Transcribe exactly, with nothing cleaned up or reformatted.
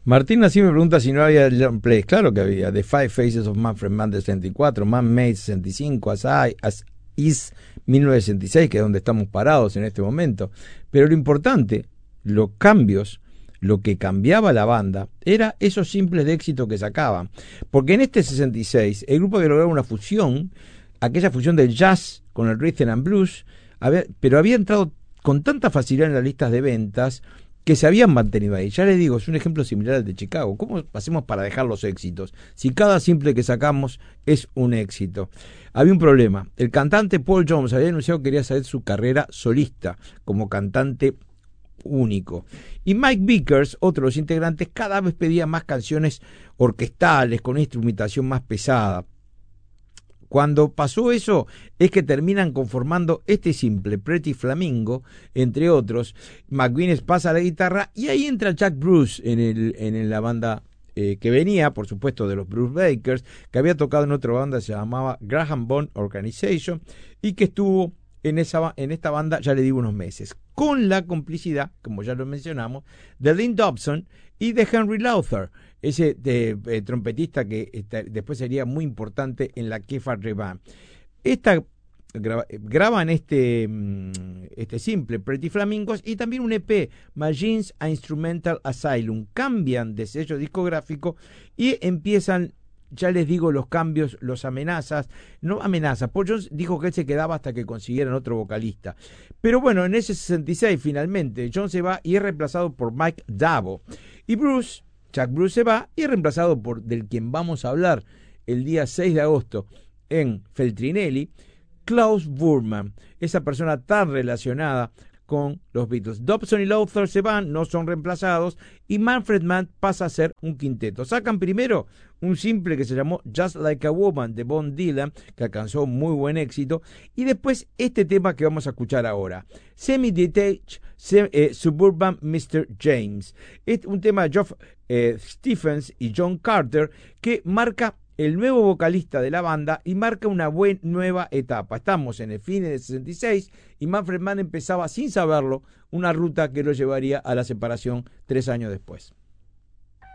Martín así me pregunta si no había long plays. Claro que había. The Five Faces of Manfred Mann de sesenta y cuatro, Man Made sesenta y cinco, As, I, As Is mil novecientos sesenta y seis, que es donde estamos parados en este momento. Pero lo importante, los cambios, lo que cambiaba la banda, era esos simples de éxito que sacaban. Porque en este sesenta y seis, el grupo había logrado una fusión, aquella fusión del jazz con el rhythm and blues, había, pero había entrado con tanta facilidad en las listas de ventas que se habían mantenido ahí. Ya les digo, es un ejemplo similar al de Chicago. ¿Cómo hacemos para dejar los éxitos? Si cada simple que sacamos es un éxito. Había un problema. El cantante Paul Jones había anunciado que quería hacer su carrera solista como cantante único. Y Mike Vickers, otro de los integrantes, cada vez pedía más canciones orquestales, con una instrumentación más pesada. Cuando pasó eso, es que terminan conformando este simple, Pretty Flamingo, entre otros. McGuinness pasa la guitarra y ahí entra Jack Bruce en, el, en la banda eh, que venía, por supuesto, de los Bruce Bakers, que había tocado en otra banda, se llamaba Graham Bond Organization, y que estuvo en, esa, en esta banda, ya le digo, unos meses, con la complicidad, como ya lo mencionamos, de Lynn Dobson y de Henry Lowther, ese de, eh, trompetista que esta, después sería muy importante en la Keith Jarrett Band. Esta graba, graban este, este simple, Pretty Flamingos, y también un E P, Machines a Instrumental Asylum. Cambian de sello discográfico y empiezan, ya les digo, los cambios, los amenazas, no amenazas. Paul Jones dijo que él se quedaba hasta que consiguieran otro vocalista. Pero bueno, en ese sesenta y seis finalmente Jones se va y es reemplazado por Mike Davo. Y Bruce, Jack Bruce se va y es reemplazado por del quien vamos a hablar el día seis de agosto en Feltrinelli, Klaus Voormann, esa persona tan relacionada con los Beatles. Dobson y Lowther se van, no son reemplazados, y Manfred Mann pasa a ser un quinteto. Sacan primero un simple que se llamó Just Like a Woman de Bob Dylan, que alcanzó muy buen éxito, y después este tema que vamos a escuchar ahora, Semi-Detached eh, Suburban mister James. Es un tema de Geoff eh, Stephens y John Carter que marca el nuevo vocalista de la banda y marca una buena nueva etapa. Estamos en el fin del sesenta y seis y Manfred Mann empezaba, sin saberlo, una ruta que lo llevaría a la separación tres años después.